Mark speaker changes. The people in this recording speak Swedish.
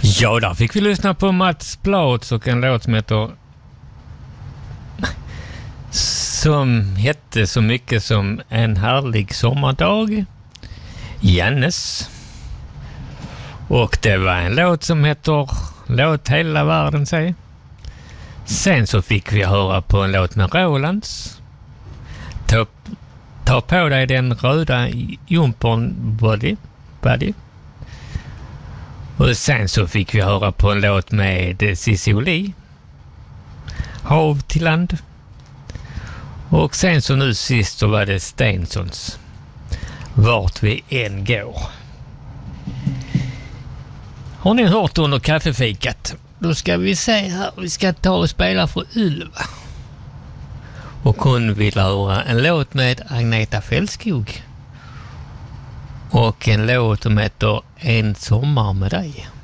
Speaker 1: Ja, där fick vi lyssna på Mats Blad och en låt som hette så mycket som En härlig sommardag, Jannes. Och det var en låt som heter Låt hela världen se. Sen så fick vi höra på en låt med Rolands, Ta på dig den röda jumpern body. Och sen så fick vi höra på en låt med Cissi Oli, Hav till land. Och sen så nu sist så var det Stensons, Vart vi än går. Har ni hört under kaffefikat? Då ska vi se här, vi ska ta och spela för Ylva. Och hon vill höra en låt med Agneta Fältskog. Och en låt som heter En sommar med dig.